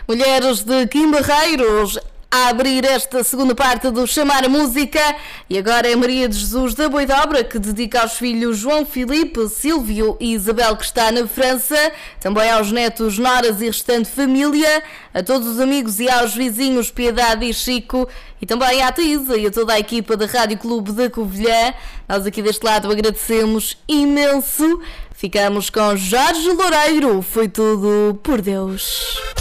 Mulheres de Kim Barreiros a abrir esta segunda parte do Chamar a Música. E agora é Maria de Jesus da Boidobra, que dedica aos filhos João Filipe, Silvio e Isabel, que está na França, também aos netos, noras e restante família, a todos os amigos e aos vizinhos Piedade e Chico, e também à Taísa e a toda a equipa da Rádio Clube da Covilhã. Nós aqui deste lado agradecemos imenso. Ficamos com Jorge Loureiro. Foi tudo por Deus.